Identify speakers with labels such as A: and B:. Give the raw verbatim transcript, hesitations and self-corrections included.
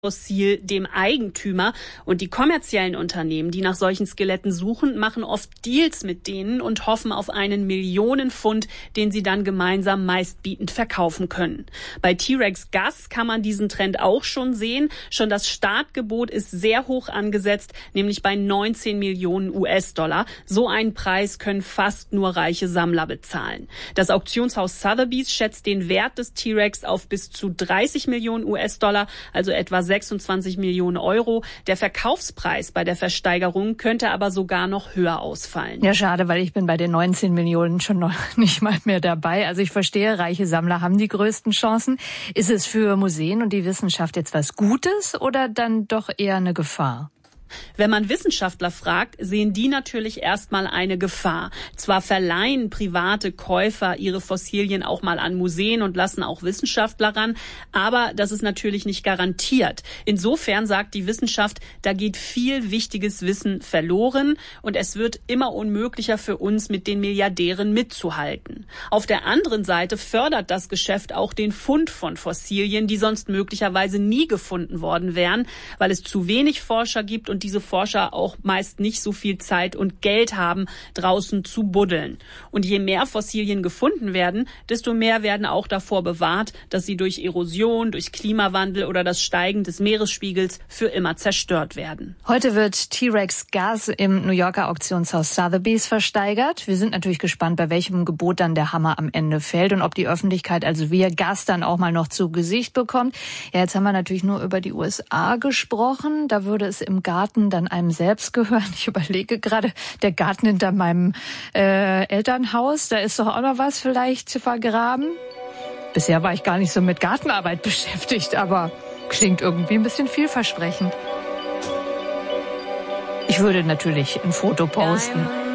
A: Fossil dem Eigentümer. Und die kommerziellen Unternehmen, die nach solchen Skeletten suchen, machen oft Deals mit denen und hoffen auf einen Millionenpfund, den sie dann gemeinsam meistbietend verkaufen können. Bei T-Rex Gas kann man diesen Trend auch schon sehen. Schon das Startgebot ist sehr hoch angesetzt, nämlich bei neunzehn Millionen U S-Dollar. So einen Preis können fast nur reiche Sammler bezahlen. Das Auktionshaus Sotheby's schätzt den Wert des T-Rex auf bis zu dreißig Millionen U S-Dollar, also etwa sechsundzwanzig Millionen Euro. Der Verkaufspreis bei der Versteigerung könnte aber sogar noch höher ausfallen.
B: Ja, schade, weil ich bin bei den neunzehn Millionen schon noch nicht mal mehr dabei. Also ich verstehe, reiche Sammler haben die größten Chancen. Ist es für Museen und die Wissenschaft jetzt was Gutes oder dann doch eher eine Gefahr?
A: Wenn man Wissenschaftler fragt, sehen die natürlich erstmal eine Gefahr. Zwar verleihen private Käufer ihre Fossilien auch mal an Museen und lassen auch Wissenschaftler ran, aber das ist natürlich nicht garantiert. Insofern sagt die Wissenschaft, da geht viel wichtiges Wissen verloren und es wird immer unmöglicher für uns, mit den Milliardären mitzuhalten. Auf der anderen Seite fördert das Geschäft auch den Fund von Fossilien, die sonst möglicherweise nie gefunden worden wären, weil es zu wenig Forscher gibt und diese Forscher auch meist nicht so viel Zeit und Geld haben, draußen zu buddeln. Und je mehr Fossilien gefunden werden, desto mehr werden auch davor bewahrt, dass sie durch Erosion, durch Klimawandel oder das Steigen des Meeresspiegels für immer zerstört werden.
B: Heute wird T-Rex Gas im New Yorker Auktionshaus Sotheby's versteigert. Wir sind natürlich gespannt, bei welchem Gebot dann der Hammer am Ende fällt und ob die Öffentlichkeit, also wir, Gas dann auch mal noch zu Gesicht bekommt. Ja, jetzt haben wir natürlich nur über die U S A gesprochen. Da würde es im Garten dann einem selbst gehören. Ich überlege gerade, der Garten hinter meinem äh, Elternhaus, da ist doch auch noch was vielleicht zu vergraben. Bisher war ich gar nicht so mit Gartenarbeit beschäftigt, aber klingt irgendwie ein bisschen vielversprechend. Ich würde natürlich ein Foto posten.